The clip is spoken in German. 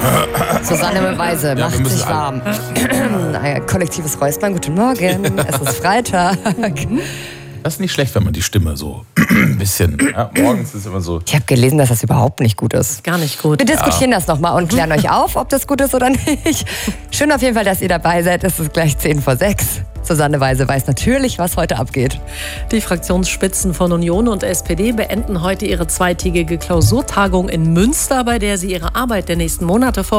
Susanne Weise macht sich warm. Kollektives Räuspern, guten Morgen. Es ist Freitag. Das ist nicht schlecht, wenn man die Stimme so ein bisschen, ja, morgens ist immer so. Ich habe gelesen, dass das überhaupt nicht gut ist. Gar nicht gut. Wir diskutieren das nochmal und klären euch auf, ob das gut ist oder nicht. Schön auf jeden Fall, dass ihr dabei seid. Es ist gleich 5:10. Susanne Weise weiß natürlich, was heute abgeht. Die Fraktionsspitzen von Union und SPD beenden heute ihre zweitägige Klausurtagung in Münster, bei der sie ihre Arbeit der nächsten Monate